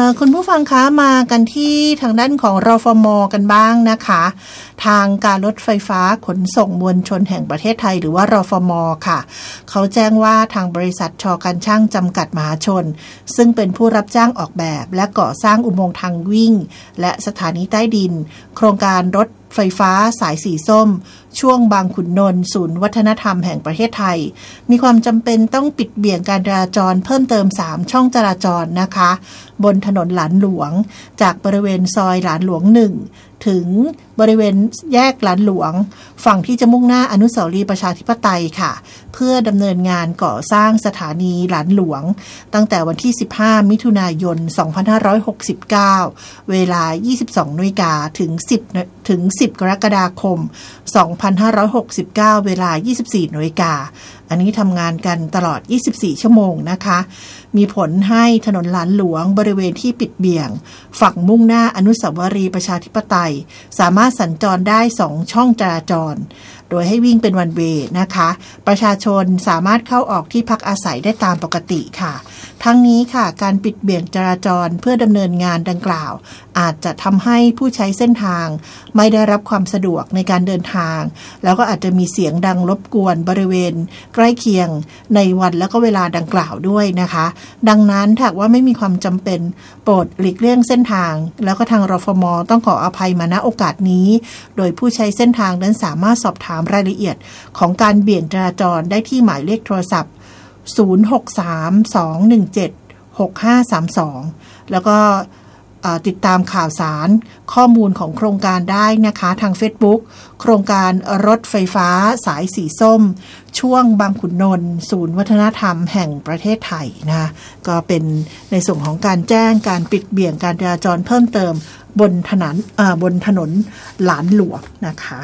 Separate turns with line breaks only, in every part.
คุณผู้ฟังคะมากันที่ทางด้านของรฟม.กันบ้างนะคะทางการรถไฟฟ้าขนส่งมวลชนแห่งประเทศไทยหรือว่ารฟม.ค่ะเขาแจ้งว่าทางบริษัทช.การช่างจำกัดมหาชนซึ่งเป็นผู้รับจ้างออกแบบและก่อสร้างอุโมงค์ทางวิ่งและสถานีใต้ดินโครงการรถไฟฟ้าสายสีส้มช่วงบางขุนนนท์ศูนย์วัฒนธรรมแห่งประเทศไทยมีความจำเป็นต้องปิดเบี่ยงการจราจรเพิ่มเติม3ช่องจราจรนะคะบนถนนหลานหลวงจากบริเวณซอยหลานหลวง1ถึงบริเวณแยกหลานหลวงฝั่งที่จะมุ่งหน้าอนุสาวรีย์ประชาธิปไตยค่ะเพื่อดำเนินงานก่อสร้างสถานีหลานหลวงตั้งแต่วันที่15มิถุนายน2569เวลา 22:00 นถึง 10 กรกฎาคม2569เวลา 24:00 นอันนี้ทำงานกันตลอด24ชั่วโมงนะคะมีผลให้ถนนหลานหลวงบริเวณที่ปิดเบี่ยงฝั่งมุ่งหน้าอนุสาวรีย์ประชาธิปไตยสามารถสัญจรได้2ช่องจราจรโดยให้วิ่งเป็นวันเวย์นะคะประชาชนสามารถเข้าออกที่พักอาศัยได้ตามปกติค่ะทั้งนี้ค่ะการปิดเบี่ยงจราจรเพื่อดำเนินงานดังกล่าวอาจจะทำให้ผู้ใช้เส้นทางไม่ได้รับความสะดวกในการเดินทางแล้วก็อาจจะมีเสียงดังรบกวนบริเวณใกล้เคียงในวันและก็เวลาดังกล่าวด้วยนะคะดังนั้นถ้าว่าไม่มีความจำเป็นโปรดหลีกเลี่ยงเส้นทางแล้วก็ทางรฟม.ต้องขออภัยมาณโอกาสนี้โดยผู้ใช้เส้นทางนั้นสามารถสอบถามรายละเอียดของการเบี่ยงจราจรได้ที่หมายเลขโทรศัพท์0632176532แล้วก็ติดตามข่าวสารข้อมูลของโครงการได้นะคะทาง Facebook โครงการรถไฟฟ้าสายสีส้มช่วงบางขุนนนท์ศูนย์วัฒนธรรมแห่งประเทศไทยนะก็เป็นในส่วนของการแจ้งการปิดเบี่ยงการจราจรเพิ่มเติมบนถนนหลานหลวงนะคะ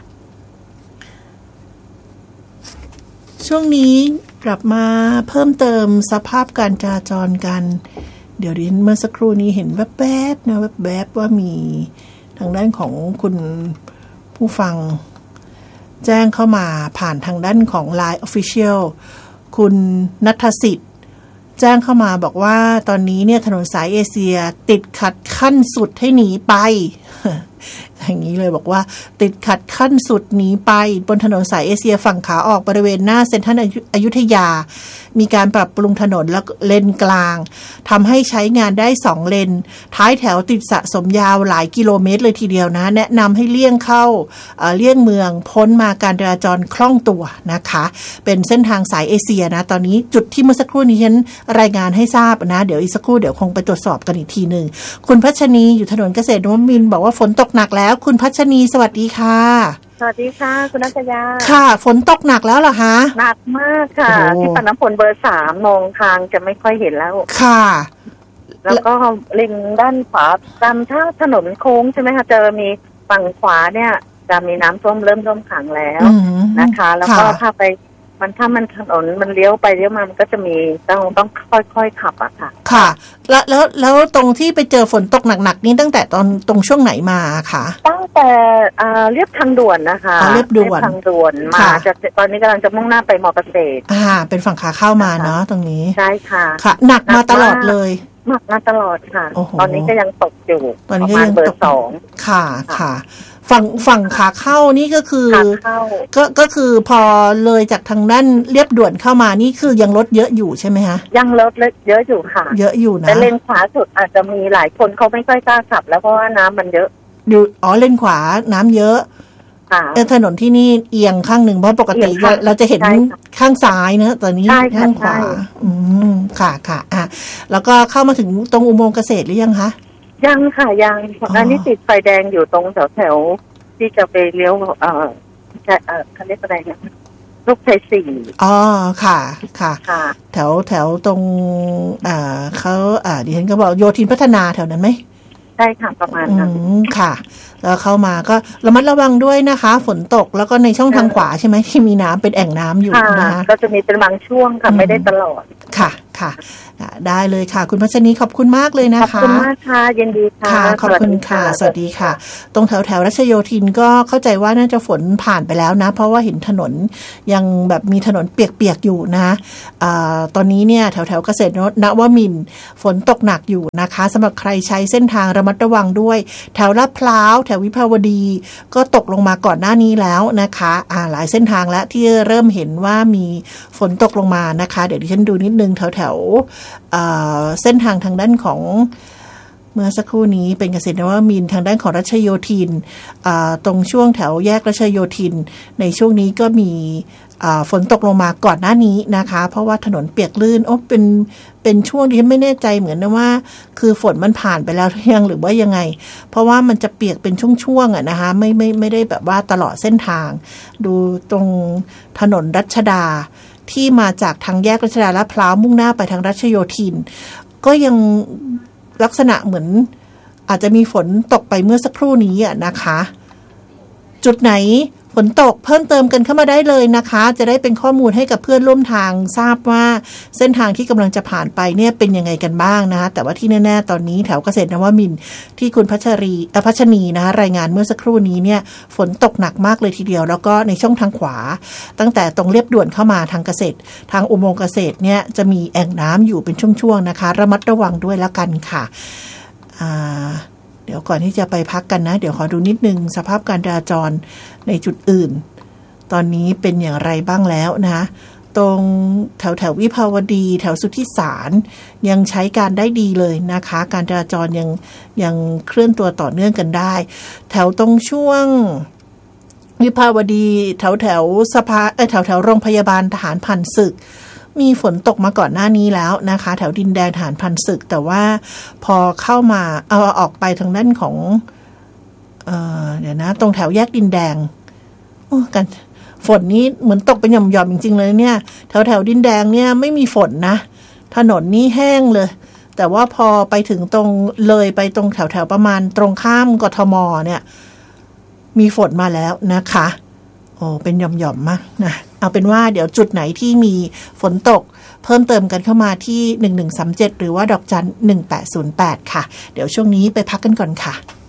ช่วงนี้กลับมาเพิ่มเติมสภาพการจราจรกันเดี๋ยวเมื่อสักครู่นี้เห็นแวบๆนะแวบๆว่ามีทางด้านของคุณผู้ฟังแจ้งเข้ามาผ่านทางด้านของ LINE Official คุณณัฐสิทธิ์แจ้งเข้ามาบอกว่าตอนนี้เนี่ยถนนสายเอเชียติดขัดขั้นสุดให้หนีไปอย่างนี้เลยบอกว่าติดขัดขั้นสุดหนีไปบนถนนสายเอเชียฝั่งขาออกบริเวณหน้าเซ็นทรัลอยุธยามีการปรับปรุงถนนและเลนกลางทำให้ใช้งานได้2เลนท้ายแถวติดสะสมยาวหลายกิโลเมตรเลยทีเดียวนะแนะนำให้เลี่ยงเข้าเลี่ยงเมืองพ้นมาการจราจรคล่องตัวนะคะเป็นเส้นทางสายเอเชียนะตอนนี้จุดที่เมื่อสักครู่นี้ฉันรายงานให้ทราบนะเดี๋ยวอีกสักครู่เดี๋ยวคงไปตรวจสอบกันอีกทีนึงคุณพัชนีอยู่ถนนเกษตรนวมินทร์บอกว่าฝนตกหนักแล้วคุณพัชนีสวัสดีค่ะ
สวัสดีค่ะคุณนัชยา
ค่ะฝนตกหนักแล้วเหรอคะ
หนักมากค่ะที่ปากน้ำฝนเบอร์3มองทางจะไม่ค่อยเห็นแล้ว
ค่ะ
แล้วก็เล็งด้านขวาตามถ้าถนนโค้งใช่ไหมคะจะมีฝั่งขวาเนี่ยจะมีน้ำท่วมเริ่มท่วมขังแล้วนะคะแล้วก็ถ้ามันถนนมันเลี้ยวไปเลี้ยวมามันก็จะมีต้องค่อยๆขับอะค่ะ
ค่ะแล้วตรงที่ไปเจอฝนตกหนักๆนี่ตั้งแต่ตรงช่วงไหนมาคะ
ตั้งแต่เรียบทางด่วนนะคะ
เรียบ
ทางด่วนมาจะตอนนี้กำลังจะมุ่งหน้าไปมอเกษตร
เป็นฝั่งขาเข้ามาเนาะตรงนี้
ใช่ค่ะ
ค่ะหนักมาตลอดเลย
หนักมาตลอดค่ะตอนนี้ก็ยังตกอยู่
ตอนนี้ก็ยัง
เบอร์2
ค่ะฝั่งขาเข้านี่ก็คือก็คือพอเลยจากทางด้านเรียบด่วนเข้ามานี่คือยังรถเยอะอยู่ใช่ไหมคะ
ยังรถเยอะอยู่ค่ะ
เยอะอยู่นะ
แต่เลนขวาสุดอาจจะมีหลายคนเขาไม่ค่อยกล้าขับแล้วเพราะว่าน้ำมันเยอะ
เลนขวาน้ำเยอะถนนที่นี่เอียงข้างหนึ่งเพราะปกติเราจะเห็นข้างซ้ายนะตอนนี้ข้างขวาค่ะแล้วก็เข้ามาถึงตรงอุโมงค์เกษตรหรือยังคะ
ยังค่ะยังอันนี้ติดไฟแดงอยู่ตรงแถวที่จะไปเลี้ยวเขาเรียกอะไรนะลูกชัย4
ค่ะแถวตรงเขาดิฉันก็บอกโยธินพัฒนาแถวนั้นไหม
ใช่ค่ะประมาณนั้น
ค่ะแล้วเข้ามาก็ระมัดระวังด้วยนะคะฝนตกแล้วก็ในช่องทางขวาใช่ไหมที่มีน้ำเป็นแอ่งน้ำอยู่นะคะ
ก็จะมีเป็นบางช่วงค่ะไม่ได้ตลอด
ค่ะค่ะได้เลยค่ะคุณพัชนีขอบคุณมากเลยนะคะ
ขอบคุณมากค่ะยินดีค่ะ
ขอบคุณค่ะสวัสดีค่ะตรงแถวรัชโยธินก็เข้าใจว่าน่าจะฝนผ่านไปแล้วนะเพราะว่าเห็นถนนยังแบบมีถนนเปียกๆอยู่นะตอนนี้เนี่ยแถวเกษตรนวมินทร์ฝนตกหนักอยู่นะคะสำหรับใครใช้เส้นทางระมัดระวังด้วยแถวลาดพร้าวแถววิภาวดีก็ตกลงมาก่อนหน้านี้แล้วนะคะหลายเส้นทางแล้วที่เริ่มเห็นว่ามีฝนตกลงมานะคะเดี๋ยวดิฉันดูนิดนึงแถวเส้นทางด้านของเมื่อสักครู่นี้เป็นเกษตรนวมินทร์ทางด้านของรัชโยธินตรงช่วงแถวแยกรัชโยธินในช่วงนี้ก็มีฝนตกลงมาก่อนหน้านี้นะคะเพราะว่าถนนเปียกลื่นเป็นช่วงที่ฉันไม่แน่ใจเหมือนนะว่าคือฝนมันผ่านไปแล้วยังหรือว่ายังไงเพราะว่ามันจะเปียกเป็นช่วงๆนะคะไม่ได้แบบว่าตลอดเส้นทางดูตรงถนนรัชดาที่มาจากทางแยกรัชดาลาดพร้าวมุ่งหน้าไปทางรัชโยธินก็ยังลักษณะเหมือนอาจจะมีฝนตกไปเมื่อสักครู่นี้นะคะจุดไหนฝนตกเพิ่มเติมกันเข้ามาได้เลยนะคะจะได้เป็นข้อมูลให้กับเพื่อนร่วมทางทราบว่าเส้นทางที่กำลังจะผ่านไปเนี่ยเป็นยังไงกันบ้างนะคะแต่ว่าที่แน่ๆตอนนี้แถวเกษตรนวมินทร์ที่คุณพัชนีนะคะรายงานเมื่อสักครู่นี้เนี่ยฝนตกหนักมากเลยทีเดียวแล้วก็ในช่องทางขวาตั้งแต่ตรงเลียบด่วนเข้ามาทางเกษตรทางอุโมงค์เกษตรเนี่ยจะมีแอ่งน้ำอยู่เป็นช่วงๆนะคะระมัดระวังด้วยแล้วกันค่ะเดี๋ยวก่อนที่จะไปพักกันนะเดี๋ยวขอดูนิดนึงสภาพการจราจรในจุดอื่นตอนนี้เป็นอย่างไรบ้างแล้วนะตรงแถววิภาวดีแถวสุทธิสารยังใช้การได้ดีเลยนะคะการจราจรยังเคลื่อนตัวต่อเนื่องกันได้แถวตรงช่วงวิภาวดีแถวสภาแถวโรงพยาบาลทหารผ่านศึกมีฝนตกมาก่อนหน้านี้แล้วนะคะแถวดินแดงทหารผ่านศึกแต่ว่าพอเข้ามาออกไปทางด้านของเดี๋ยวนะตรงแถวแยกดินแดงกันฝนนี้เหมือนตกเป็นหย่อมๆจริงๆเลยเนี่ยแถวดินแดงเนี่ยไม่มีฝนนะถนนนี่แห้งเลยแต่ว่าพอไปถึงตรงเลยไปตรงแถวประมาณตรงข้ามกทมเนี่ยมีฝนมาแล้วนะคะเป็นหย่อมๆมากนะเอาเป็นว่าเดี๋ยวจุดไหนที่มีฝนตกเพิ่มเติมกันเข้ามาที่1137หรือว่าดอกจัน1808ค่ะเดี๋ยวช่วงนี้ไปพักกันก่อนค่ะ